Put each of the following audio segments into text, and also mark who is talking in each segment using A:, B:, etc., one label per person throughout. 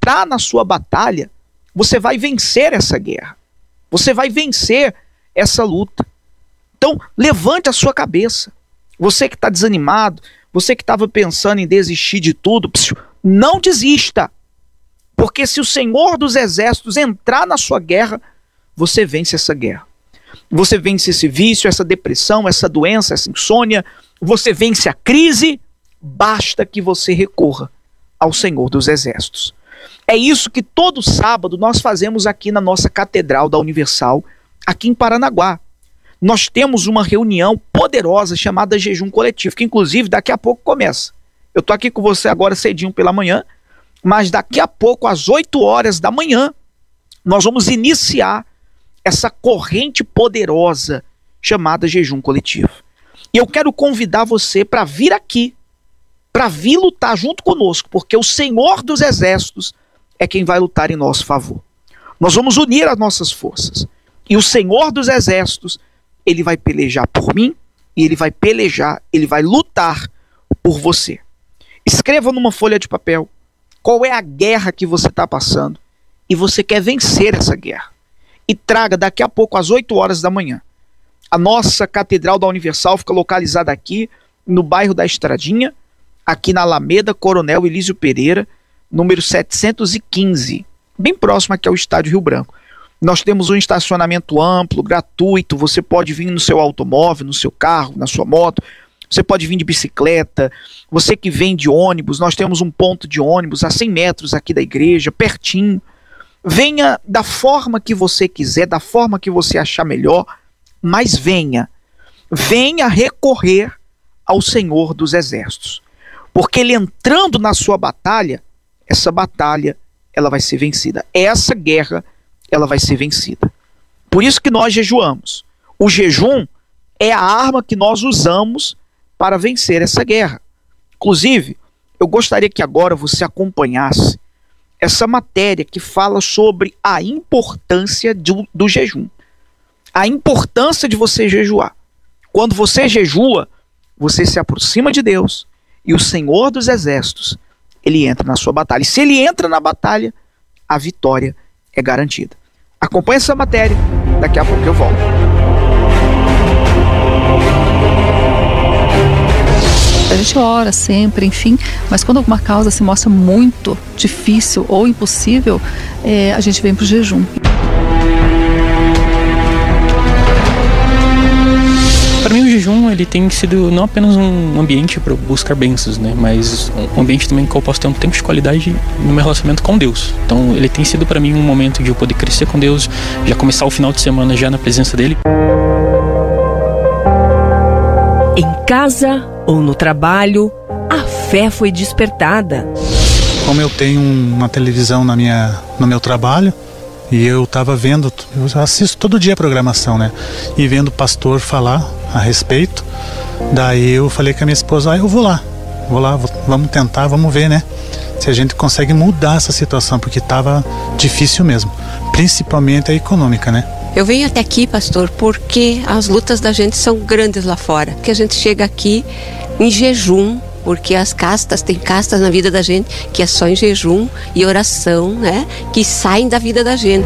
A: entrar na sua batalha, você vai vencer essa guerra. Você vai vencer essa luta. Então, levante a sua cabeça. Você que está desanimado, você que estava pensando em desistir de tudo, não desista. Porque se o Senhor dos Exércitos entrar na sua guerra, você vence essa guerra. Você vence esse vício, essa depressão, essa doença, essa insônia. Você vence a crise. Basta que você recorra ao Senhor dos Exércitos. É isso que todo sábado nós fazemos aqui na nossa Catedral da Universal, aqui em Paranaguá. Nós temos uma reunião poderosa chamada Jejum Coletivo, que inclusive daqui a pouco começa. Eu estou aqui com você agora cedinho pela manhã, mas daqui a pouco, às 8 horas da manhã, nós vamos iniciar essa corrente poderosa chamada Jejum Coletivo. E eu quero convidar você para vir aqui, para vir lutar junto conosco, porque o Senhor dos Exércitos é quem vai lutar em nosso favor. Nós vamos unir as nossas forças. E o Senhor dos Exércitos, ele vai pelejar por mim, e ele vai pelejar, ele vai lutar por você. Escreva numa folha de papel qual é a guerra que você está passando, e você quer vencer essa guerra. E traga daqui a pouco, às 8 horas da manhã. A nossa Catedral da Universal fica localizada aqui, no bairro da Estradinha, aqui na Alameda Coronel Elísio Pereira, número 715, bem próximo aqui ao Estádio Rio Branco. Nós temos um estacionamento amplo, gratuito, você pode vir no seu automóvel, no seu carro, na sua moto, você pode vir de bicicleta, você que vem de ônibus, nós temos um ponto de ônibus a 100 metros aqui da igreja, pertinho. Venha da forma que você quiser, da forma que você achar melhor, mas venha recorrer ao Senhor dos Exércitos. Porque ele entrando na sua batalha, essa batalha ela vai ser vencida. Essa guerra ela vai ser vencida. Por isso que nós jejuamos. O jejum é a arma que nós usamos para vencer essa guerra. Inclusive, eu gostaria que agora você acompanhasse essa matéria que fala sobre a importância do jejum. A importância de você jejuar. Quando você jejua, você se aproxima de Deus e o Senhor dos Exércitos, ele entra na sua batalha. E se ele entra na batalha, a vitória é garantida. Acompanhe essa matéria, daqui a pouco eu volto.
B: A gente ora sempre, enfim, mas quando alguma causa se mostra muito difícil ou impossível, a gente vem para o jejum.
C: Para mim o jejum ele tem sido não apenas um ambiente para buscar bênçãos, né, mas um ambiente também que eu posso ter um tempo de qualidade no meu relacionamento com Deus. Então ele tem sido para mim um momento de eu poder crescer com Deus, já começar o final de semana já na presença dele.
D: Em casa ou no trabalho, a fé foi despertada.
E: Como eu tenho uma televisão no meu trabalho, e eu estava vendo, eu assisto todo dia a programação, né? E vendo o pastor falar a respeito. Daí eu falei com a minha esposa, eu vou lá, vamos tentar, vamos ver, né? Se a gente consegue mudar essa situação, porque estava difícil mesmo, principalmente a econômica, né?
F: Eu venho até aqui, pastor, porque as lutas da gente são grandes lá fora. Que a gente chega aqui em jejum, porque tem castas na vida da gente que é só em jejum e oração, né? Que saem da vida da gente.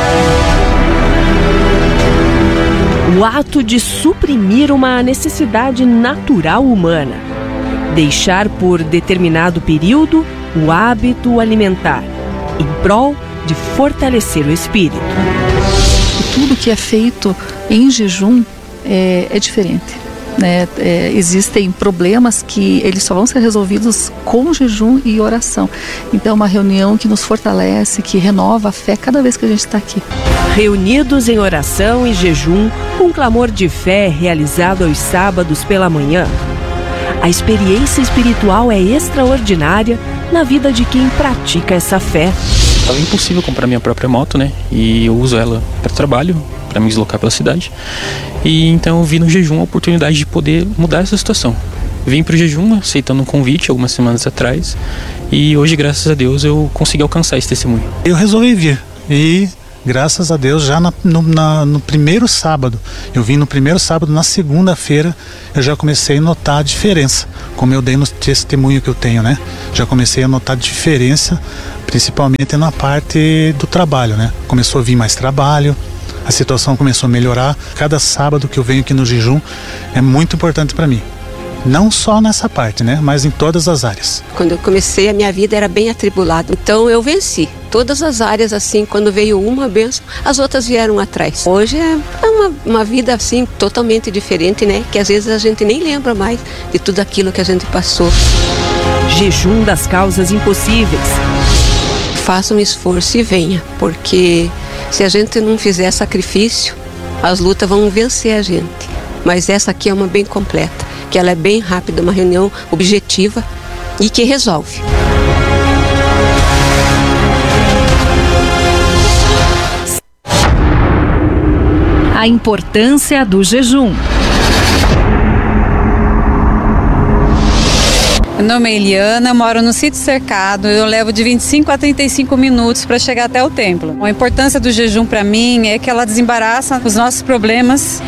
D: O ato de suprimir uma necessidade natural humana. Deixar por determinado período o hábito alimentar, em prol de fortalecer o espírito.
B: E tudo que é feito em jejum é diferente. Né? Existem problemas que eles só vão ser resolvidos com jejum e oração. Então é uma reunião que nos fortalece, que renova a fé cada vez que a gente está aqui.
D: Reunidos em oração e jejum, um clamor de fé realizado aos sábados pela manhã. A experiência espiritual é extraordinária na vida de quem pratica essa fé.
C: Estava impossível comprar minha própria moto, né? E eu uso ela para trabalho, para me deslocar pela cidade. E então eu vi no jejum a oportunidade de poder mudar essa situação. Vim para o jejum aceitando um convite algumas semanas atrás. E hoje, graças a Deus, eu consegui alcançar esse testemunho.
E: Eu resolvi vir e Graças a Deus, já no primeiro sábado, eu vim no primeiro sábado, na segunda-feira, eu já comecei a notar a diferença, como eu dei no testemunho que eu tenho, né? Já comecei a notar a diferença, principalmente na parte do trabalho, né? Começou a vir mais trabalho, a situação começou a melhorar. Cada sábado que eu venho aqui no jejum é muito importante para mim. Não só nessa parte, né? Mas em todas as áreas.
F: Quando eu comecei, a minha vida era bem atribulada. Então eu venci. Todas as áreas, assim, quando veio uma bênção, as outras vieram atrás. Hoje é uma vida, assim, totalmente diferente, né? Que às vezes a gente nem lembra mais de tudo aquilo que a gente passou.
D: Jejum das causas impossíveis.
F: Faça um esforço e venha, porque se a gente não fizer sacrifício, as lutas vão vencer a gente. Mas essa aqui é uma bem completa, que ela é bem rápida, uma reunião objetiva e que resolve.
D: A importância do jejum.
G: Meu nome é Eliana, moro no sítio cercado, eu levo de 25 a 35 minutos para chegar até o templo. A importância do jejum para mim é que ela desembaraça os nossos problemas,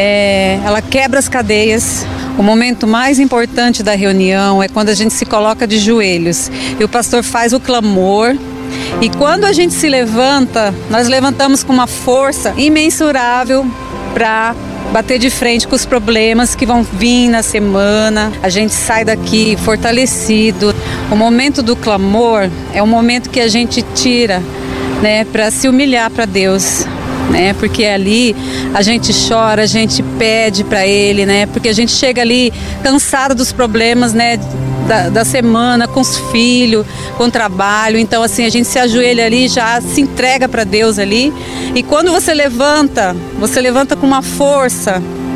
G: ela quebra as cadeias. O momento mais importante da reunião é quando a gente se coloca de joelhos e o pastor faz o clamor. E quando a gente se levanta, nós levantamos com uma força imensurável para bater de frente com os problemas que vão vir na semana. A gente sai daqui fortalecido. O momento do clamor é o momento que a gente tira, né, para se humilhar para Deus, né? Porque ali a gente chora, a gente pede para Ele, né? Porque a gente chega ali cansado dos problemas, né? Da semana, com os filhos, com o trabalho. Então assim, a gente se ajoelha ali, já se entrega para Deus ali. E quando você levanta com uma força,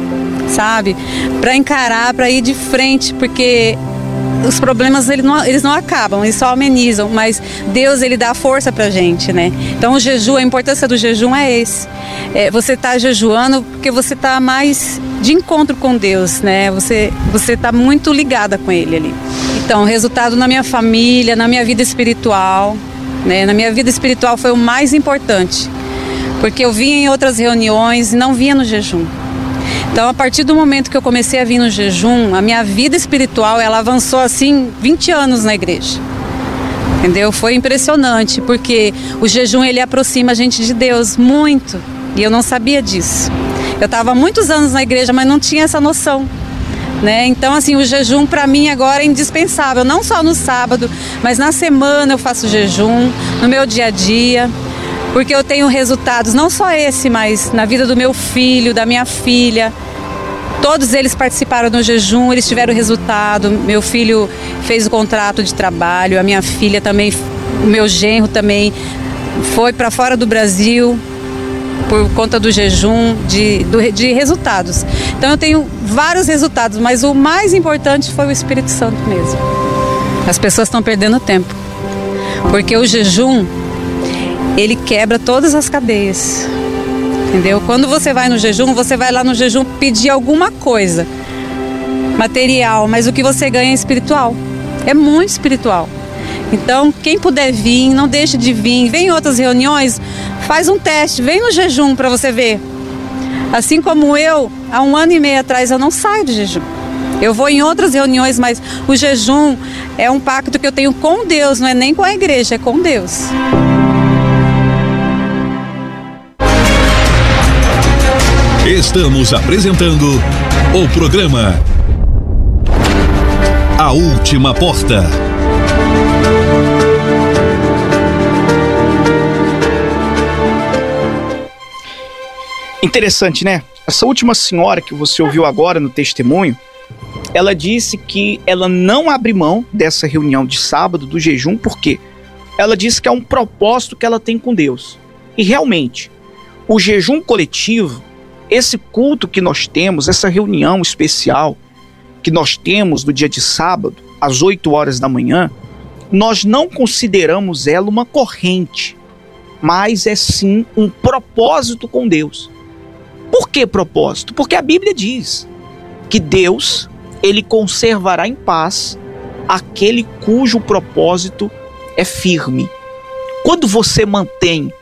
G: sabe? Para encarar, para ir de frente, porque os problemas eles não acabam, eles só amenizam, mas Deus ele dá força pra gente, né? Então o jejum, a importância do jejum é esse. Você está jejuando porque você está mais de encontro com Deus, né? Você está muito ligada com Ele ali. Então, resultado na minha família, na minha vida espiritual, né? Na minha vida espiritual foi o mais importante, porque eu vinha em outras reuniões e não vinha no jejum. Então, a partir do momento que eu comecei a vir no jejum, a minha vida espiritual, ela avançou assim 20 anos na igreja. Entendeu? Foi impressionante, porque o jejum ele aproxima a gente de Deus muito, e eu não sabia disso. Eu estava há muitos anos na igreja, mas não tinha essa noção, né? Então assim, o jejum para mim agora é indispensável, não só no sábado, mas na semana eu faço jejum, no meu dia a dia, porque eu tenho resultados, não só esse, mas na vida do meu filho, da minha filha. Todos eles participaram do jejum, eles tiveram resultado. Meu filho fez o contrato de trabalho, a minha filha também, o meu genro também foi para fora do Brasil por conta do jejum, de resultados. Então eu tenho vários resultados, mas o mais importante foi o Espírito Santo mesmo. As pessoas estão perdendo tempo, porque o jejum, ele quebra todas as cadeias. Entendeu? Quando você vai no jejum, você vai lá no jejum pedir alguma coisa material, mas o que você ganha é espiritual. É muito espiritual. Então, quem puder vir, não deixe de vir. Vem em outras reuniões, faz um teste, vem no jejum para você ver. Assim como eu, há 1 ano e meio atrás, eu não saio de jejum. Eu vou em outras reuniões, mas o jejum é um pacto que eu tenho com Deus, não é nem com a igreja, é com Deus.
H: Estamos apresentando o programa A Última Porta.
A: Interessante, né? Essa última senhora que você ouviu agora no testemunho, ela disse que ela não abre mão dessa reunião de sábado, do jejum, porque ela disse que é um propósito que ela tem com Deus. E realmente, o jejum coletivo, esse culto que nós temos, essa reunião especial que nós temos no dia de sábado, às 8 horas da manhã, nós não consideramos ela uma corrente, mas é sim um propósito com Deus. Por que propósito? Porque a Bíblia diz que Deus, ele conservará em paz aquele cujo propósito é firme. Quando você mantém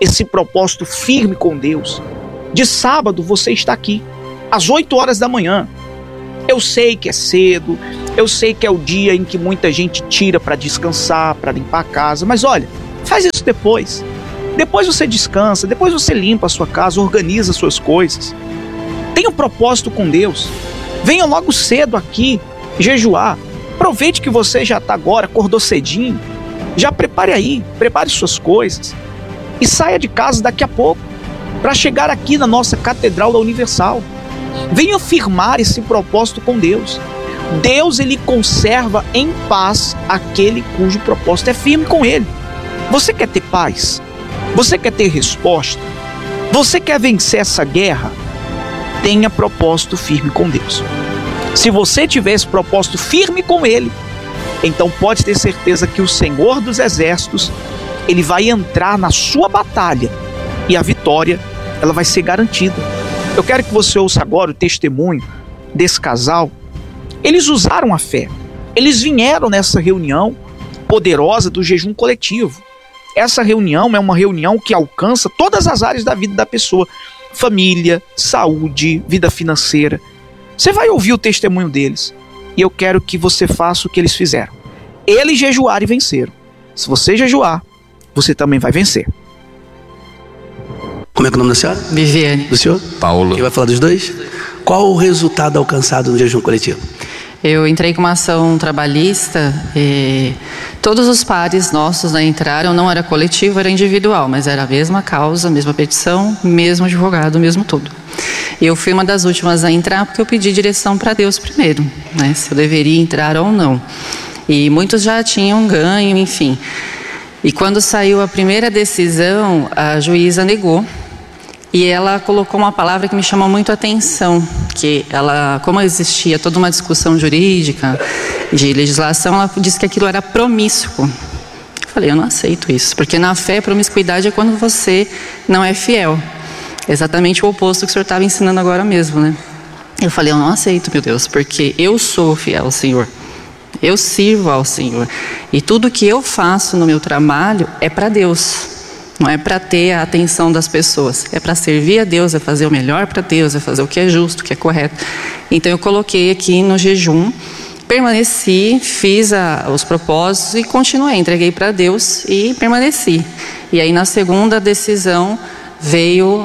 A: esse propósito firme com Deus, de sábado você está aqui, às 8 horas da manhã. Eu sei que é cedo, eu sei que é o dia em que muita gente tira para descansar, para limpar a casa, mas olha, faz isso depois. Depois você descansa, depois você limpa a sua casa, organiza as suas coisas. Tenha um propósito com Deus. Venha logo cedo aqui jejuar. Aproveite que você já está agora, acordou cedinho. Já prepare aí, prepare suas coisas. E saia de casa daqui a pouco, para chegar aqui na nossa Catedral da Universal. Venha firmar esse propósito com Deus. Deus, ele conserva em paz aquele cujo propósito é firme com ele. Você quer ter paz? Você quer ter resposta? Você quer vencer essa guerra? Tenha propósito firme com Deus. Se você tiver esse propósito firme com ele, então pode ter certeza que o Senhor dos Exércitos, ele vai entrar na sua batalha e a vitória, ela vai ser garantida. Eu quero que você ouça agora o testemunho desse casal. Eles usaram a fé. Eles vieram nessa reunião poderosa do jejum coletivo. Essa reunião é uma reunião que alcança todas as áreas da vida da pessoa. Família, saúde, vida financeira. Você vai ouvir o testemunho deles. E eu quero que você faça o que eles fizeram. Eles jejuaram e venceram. Se você jejuar, você também vai vencer.
I: Como é que é o nome da senhora?
J: Viviane.
I: Do senhor?
J: Paulo.
I: Quem vai falar dos dois? Qual o resultado alcançado no jejum coletivo?
J: Eu entrei com uma ação trabalhista e todos os pares nossos entraram, não era coletivo, era individual, mas era a mesma causa, a mesma petição, mesmo advogado, mesmo tudo. E eu fui uma das últimas a entrar porque eu pedi direção para Deus primeiro, né, se eu deveria entrar ou não. E muitos já tinham ganho, enfim. E quando saiu a primeira decisão, a juíza negou. E ela colocou uma palavra que me chamou muito a atenção, que ela, como existia toda uma discussão jurídica, de legislação, ela disse que aquilo era promíscuo. Eu falei, eu não aceito isso, porque na fé, promiscuidade é quando você não é fiel. Exatamente o oposto que o senhor estava ensinando agora mesmo, né? Eu falei, eu não aceito, meu Deus, porque eu sou fiel ao Senhor. Eu sirvo ao Senhor. E tudo que eu faço no meu trabalho é para Deus. Não é para ter a atenção das pessoas, é para servir a Deus, é fazer o melhor para Deus, é fazer o que é justo, o que é correto. Então eu coloquei aqui no jejum, permaneci, fiz os propósitos e continuei, entreguei para Deus e permaneci. E aí na segunda decisão veio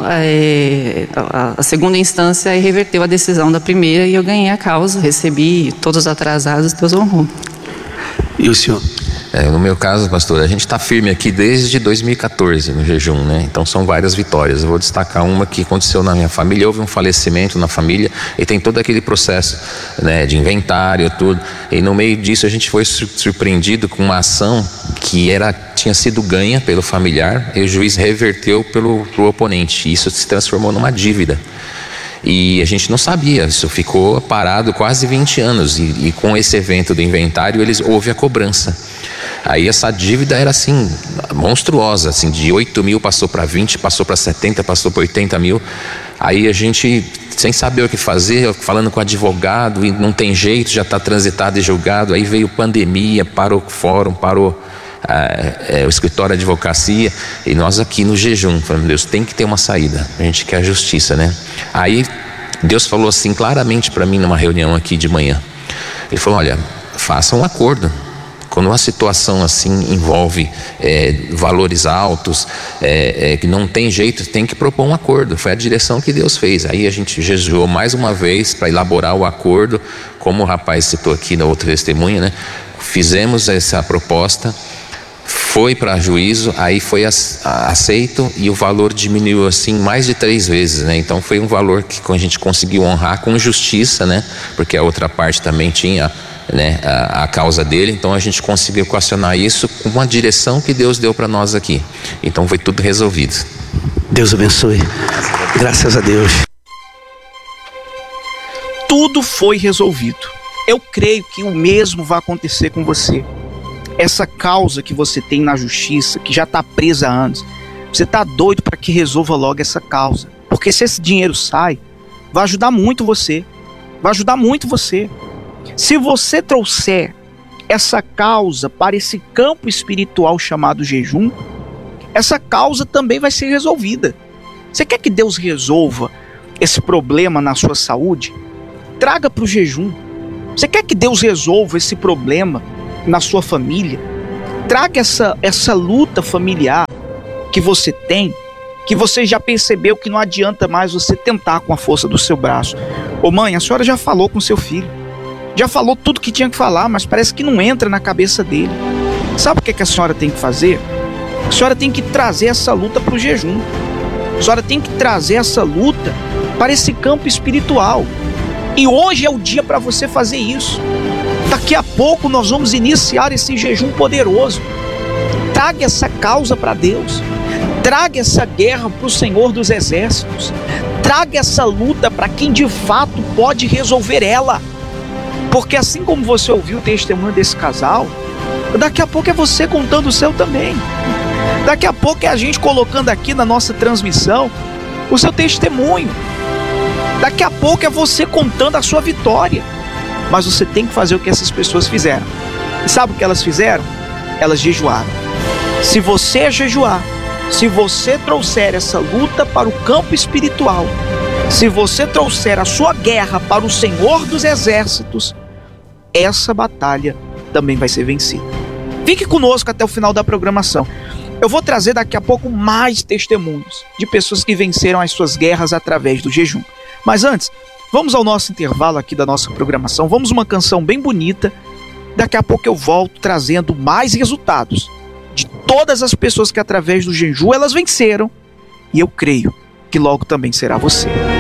J: a segunda instância e reverteu a decisão da primeira e eu ganhei a causa, recebi todos os atrasados, Deus honrou.
I: E o senhor?
K: No meu caso, pastor, a gente está firme aqui desde 2014 no jejum, né? Então são várias vitórias. Eu vou destacar uma que aconteceu na minha família. Houve um falecimento na família e tem todo aquele processo, né, de inventário, tudo. E no meio disso a gente foi surpreendido com uma ação que tinha sido ganha pelo familiar e o juiz reverteu pro oponente. Isso se transformou numa dívida. E a gente não sabia, isso ficou parado quase 20 anos e com esse evento do inventário houve a cobrança. Aí essa dívida era assim, monstruosa, assim, de 8 mil passou para 20, passou para 70, passou para 80 mil. Aí a gente, sem saber o que fazer, falando com o advogado, e não tem jeito, já está transitado e julgado. Aí veio pandemia, parou o fórum, parou o escritório de advocacia, e nós aqui no jejum, falando, Deus, tem que ter uma saída, a gente quer a justiça, né? Aí Deus falou assim claramente para mim numa reunião aqui de manhã. Ele falou, olha, faça um acordo. Quando uma situação assim envolve valores altos, que não tem jeito, tem que propor um acordo. Foi a direção que Deus fez. Aí a gente jejuou mais uma vez para elaborar o acordo, como o rapaz citou aqui na outra testemunha, né? Fizemos essa proposta, foi para juízo, aí foi aceito e o valor diminuiu assim mais de 3 vezes, né? Então foi um valor que a gente conseguiu honrar com justiça, né? Porque a outra parte também tinha, né, a causa dele, então a gente conseguiu equacionar isso com uma direção que Deus deu para nós aqui. Então foi tudo resolvido.
I: Deus abençoe. Graças a Deus.
A: Tudo foi resolvido. Eu creio que o mesmo vai acontecer com você. Essa causa que você tem na justiça, que já está presa há anos, você está doido para que resolva logo essa causa. Porque se esse dinheiro sai, vai ajudar muito você. Vai ajudar muito você. Se você trouxer essa causa para esse campo espiritual chamado jejum, essa causa também vai ser resolvida. Você quer que Deus resolva esse problema na sua saúde? Traga para o jejum. Você quer que Deus resolva esse problema na sua família? Traga essa luta familiar que você tem, que você já percebeu que não adianta mais você tentar com a força do seu braço. Ô mãe, a senhora já falou com seu filho, já falou tudo que tinha que falar, mas parece que não entra na cabeça dele. Sabe o que a senhora tem que fazer? A senhora tem que trazer essa luta para o jejum. A senhora tem que trazer essa luta para esse campo espiritual. E hoje é o dia para você fazer isso. Daqui a pouco nós vamos iniciar esse jejum poderoso. Traga essa causa para Deus. Traga essa guerra para o Senhor dos Exércitos. Traga essa luta para quem de fato pode resolver ela. Porque assim como você ouviu o testemunho desse casal, daqui a pouco é você contando o seu também. Daqui a pouco é a gente colocando aqui na nossa transmissão o seu testemunho. Daqui a pouco é você contando a sua vitória. Mas você tem que fazer o que essas pessoas fizeram. E sabe o que elas fizeram? Elas jejuaram. Se você jejuar, se você trouxer essa luta para o campo espiritual, se você trouxer a sua guerra para o Senhor dos Exércitos, essa batalha também vai ser vencida. Fique conosco até o final da programação. Eu vou trazer daqui a pouco mais testemunhos de pessoas que venceram as suas guerras através do jejum. Mas antes, vamos ao nosso intervalo aqui da nossa programação. Vamos uma canção bem bonita. Daqui a pouco eu volto trazendo mais resultados de todas as pessoas que através do jejum elas venceram. E eu creio que logo também será você.